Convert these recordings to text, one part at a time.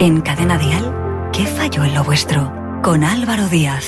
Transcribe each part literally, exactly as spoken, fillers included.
En Cadena Dial, ¿qué falló en lo vuestro? Con Álvaro Díaz.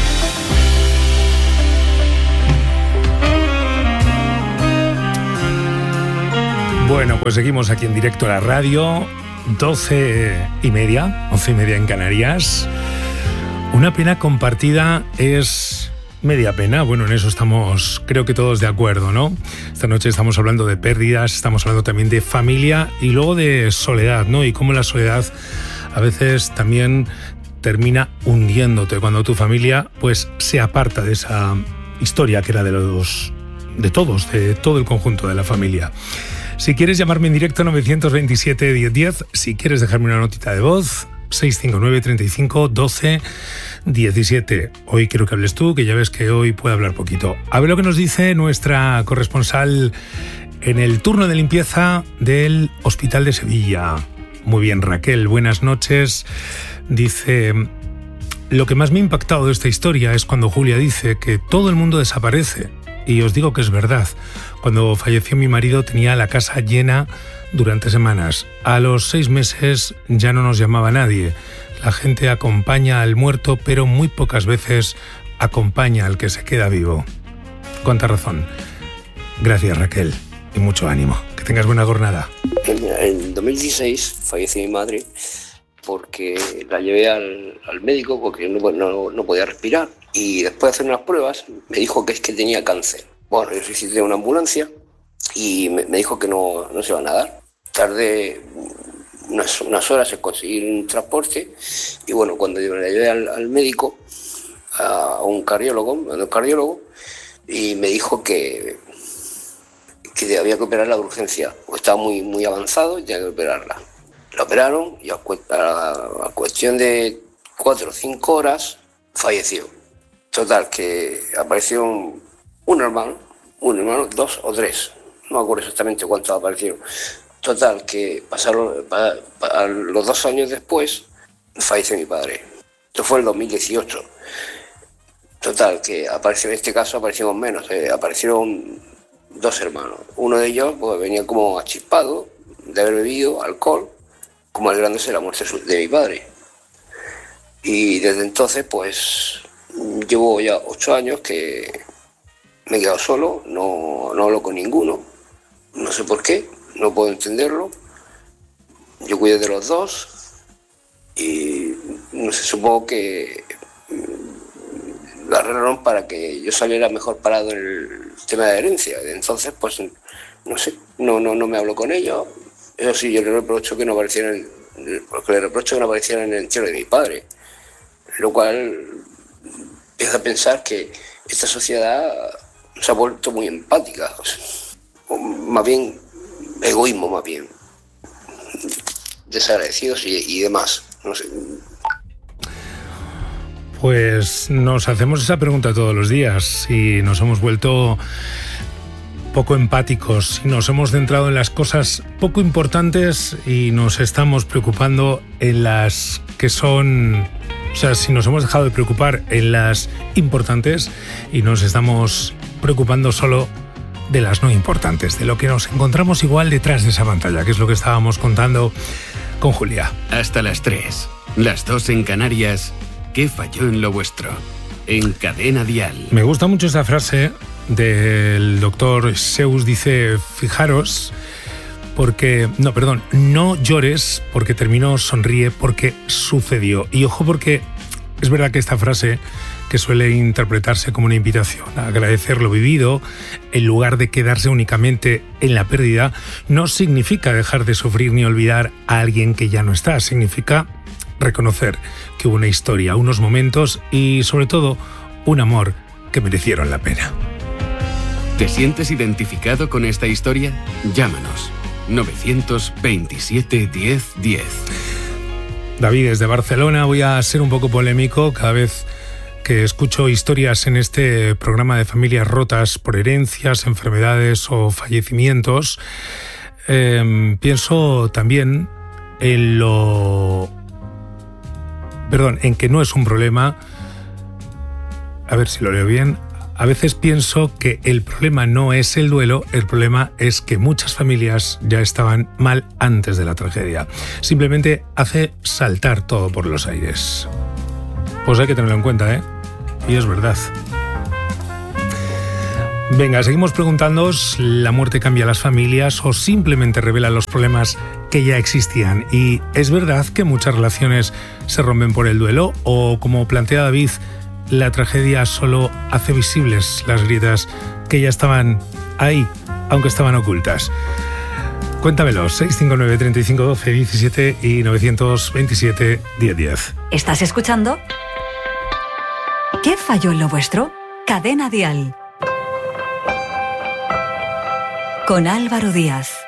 Bueno, pues seguimos aquí en directo a la radio, doce y media, once y media en Canarias. Una pena compartida es media pena, bueno, en eso estamos, creo que todos de acuerdo, ¿no? Esta noche estamos hablando de pérdidas, estamos hablando también de familia y luego de soledad, ¿no? Y cómo la soledad a veces también termina hundiéndote cuando tu familia, pues, se aparta de esa historia que era de los, de todos, de todo el conjunto de la familia. Si quieres llamarme en directo, nueve dos siete, diez diez. Si quieres dejarme una notita de voz, seis cinco nueve, treinta y cinco, doce, diecisiete. Hoy quiero que hables tú, que ya ves que hoy puedo hablar poquito. A ver lo que nos dice nuestra corresponsal en el turno de limpieza del Hospital de Sevilla. Muy bien, Raquel, buenas noches. Dice: lo que más me ha impactado de esta historia es cuando Julia dice que todo el mundo desaparece. Y os digo que es verdad. Cuando falleció mi marido tenía la casa llena durante semanas. A los seis meses ya no nos llamaba nadie. La gente acompaña al muerto, pero muy pocas veces acompaña al que se queda vivo. Cuánta razón. Gracias, Raquel, y mucho ánimo. Que tengas buena jornada. En, en dos mil dieciséis falleció mi madre porque la llevé al, al médico porque no, no, no podía respirar. Y después de hacer unas pruebas, me dijo que es que tenía cáncer. Bueno, yo solicité una ambulancia y me, me dijo que no, no se iban a dar. Tardé unas, unas horas en conseguir un transporte y bueno, cuando yo la llevé al, al médico, a un cardiólogo, a un cardiólogo, y me dijo que, que había que operarla de urgencia, porque estaba muy, muy avanzado y tenía que operarla. La operaron y a, a, a cuestión de cuatro o cinco horas falleció. Total, que apareció un, un hermano, un hermano, dos o tres, no me acuerdo exactamente cuántos aparecieron. Total, que pasaron pa, pa, los dos años después, falleció mi padre. Esto fue el dos mil dieciocho. Total, que apareció, en este caso aparecimos menos, eh, aparecieron dos hermanos. Uno de ellos pues, venía como achispado de haber bebido alcohol, como alegrándose de la muerte de mi padre. Y desde entonces, pues, llevo ya ocho años que me he quedado solo, no, no hablo con ninguno, no sé por qué, no puedo entenderlo. Yo cuido de los dos y no sé, supongo que lo arreglaron para que yo saliera mejor parado en el tema de herencia. Entonces, pues, no sé, no, no, no me hablo con ellos. Eso sí, yo le reprocho que no aparecieran, porque le reprocho que no aparecieran en el entierro de mi padre, lo cual empieza a pensar que esta sociedad se ha vuelto muy empática, o sea, o más bien egoísmo, más bien desagradecidos y, y demás, no sé. Pues nos hacemos esa pregunta todos los días, si nos hemos vuelto poco empáticos, si nos hemos centrado en las cosas poco importantes y nos estamos preocupando en las que son... O sea, si nos hemos dejado de preocupar en las importantes y nos estamos preocupando solo de las no importantes, de lo que nos encontramos igual detrás de esa pantalla, que es lo que estábamos contando con Julia. Hasta las tres, las dos en Canarias, ¿qué falló en lo vuestro? En Cadena Dial. Me gusta mucho esta frase del doctor Seuss, dice, fijaros... Porque, no, perdón, no llores porque terminó, sonríe porque sucedió. Y ojo, porque es verdad que esta frase, que suele interpretarse como una invitación a agradecer lo vivido, en lugar de quedarse únicamente en la pérdida, no significa dejar de sufrir ni olvidar a alguien que ya no está. Significa reconocer que hubo una historia, unos momentos y, sobre todo, un amor que merecieron la pena. ¿Te sientes identificado con esta historia? Llámanos. nueve dos siete, diez, diez. David, desde Barcelona, voy a ser un poco polémico cada vez que escucho historias en este programa de familias rotas por herencias, enfermedades o fallecimientos. Eh, pienso también en lo... Perdón, en que no es un problema... A ver si lo leo bien. A veces pienso que el problema no es el duelo, el problema es que muchas familias ya estaban mal antes de la tragedia. Simplemente hace saltar todo por los aires. Pues hay que tenerlo en cuenta, ¿eh? Y es verdad. Venga, seguimos preguntándoos, ¿la muerte cambia a las familias o simplemente revela los problemas que ya existían? Y ¿es verdad que muchas relaciones se rompen por el duelo? O, como plantea David, la tragedia solo hace visibles las grietas que ya estaban ahí, aunque estaban ocultas? Cuéntamelo, seis cinco nueve, treinta y cinco, doce, diecisiete y nueve dos siete, diez, diez. ¿Estás escuchando? ¿Qué falló en lo vuestro? Cadena Dial. Con Álvaro Díaz.